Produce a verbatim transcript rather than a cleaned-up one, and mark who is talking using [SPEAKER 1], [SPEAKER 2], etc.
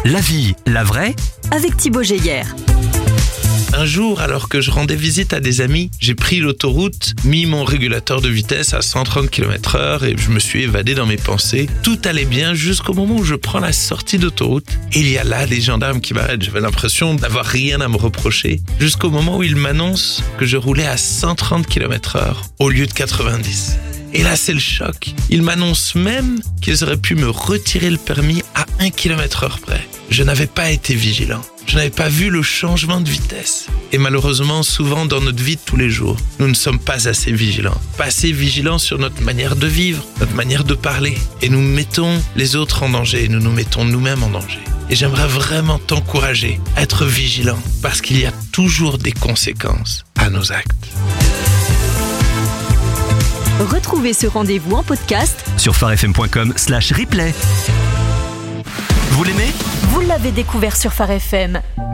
[SPEAKER 1] La vie, la vraie,
[SPEAKER 2] avec Thibaut Geyer.
[SPEAKER 3] Un jour, alors que je rendais visite à des amis, j'ai pris l'autoroute, mis mon régulateur de vitesse à cent trente kilomètres heure et je me suis évadé dans mes pensées. Tout allait bien jusqu'au moment où je prends la sortie d'autoroute. Et il y a là des gendarmes qui m'arrêtent. J'avais l'impression d'avoir rien à me reprocher. Jusqu'au moment où ils m'annoncent que je roulais à cent trente kilomètres heure au lieu de quatre-vingt-dix. Et là, c'est le choc. Ils m'annoncent même qu'ils auraient pu me retirer le permis à un kilomètre heure près. Je n'avais pas été vigilant. Je n'avais pas vu le changement de vitesse. Et malheureusement, souvent dans notre vie de tous les jours, nous ne sommes pas assez vigilants. Pas assez vigilants sur notre manière de vivre, notre manière de parler. Et nous mettons les autres en danger, nous nous mettons nous-mêmes en danger. Et j'aimerais vraiment t'encourager à être vigilant, parce qu'il y a toujours des conséquences à nos actes.
[SPEAKER 2] Retrouvez ce rendez-vous en podcast
[SPEAKER 1] sur farfm.com slash replay. Vous l'aimez ?
[SPEAKER 2] Vous l'avez découvert sur Phare F M.